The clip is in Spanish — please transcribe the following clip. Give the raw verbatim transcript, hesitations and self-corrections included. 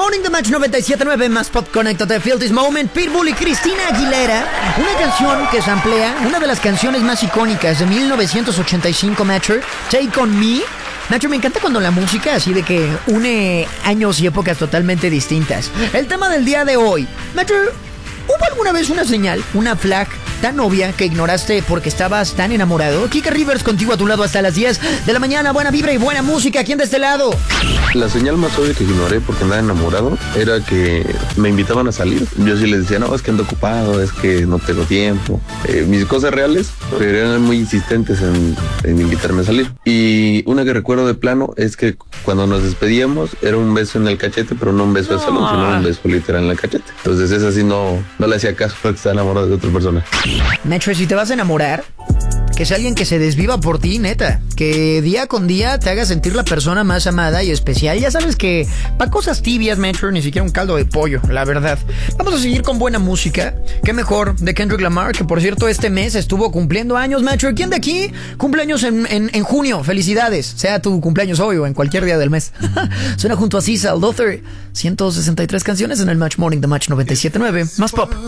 Morning, The Match noventa y siete punto nueve, más pop, conéctate, Feel This Moment, Pitbull y Cristina Aguilera. Una canción que samplea una de las canciones más icónicas de mil novecientos ochenta y cinco, Matcher, Take On Me. Nacho, me encanta cuando la música así de que une años y épocas totalmente distintas. El tema del día de hoy, Nacho, ¿hubo alguna vez una señal, una flag tan obvia que ignoraste porque estabas tan enamorado? Kika Rivers contigo a tu lado hasta las diez de la mañana. Buena vibra y buena música. ¿Quién de este lado? La señal más obvia que ignoré porque andaba enamorado era que me invitaban a salir. Yo sí les decía, no, es que ando ocupado, es que no tengo tiempo. Eh, mis cosas reales, pero eran muy insistentes en, en invitarme a salir. Y una que recuerdo de plano es que cuando nos despedíamos era un beso en el cachete, pero no un beso de salón, sino un beso literal en el cachete. Entonces esa sí no, no le hacía caso porque estaba enamorado de otra persona. Metro, si te vas a enamorar, que sea alguien que se desviva por ti, neta. Que día con día te haga sentir la persona más amada y especial. Ya sabes que para cosas tibias, Metro, ni siquiera un caldo de pollo, la verdad. Vamos a seguir con buena música. Qué mejor de Kendrick Lamar, que por cierto este mes estuvo cumpliendo años, Metro. ¿Quién de aquí cumpleaños en, en, en junio? Felicidades. Sea tu cumpleaños hoy o en cualquier día del mes. Suena junto a Cisa, Luther. ciento sesenta y tres canciones en el Match Morning, The Match noventa y siete punto nueve. Más pop.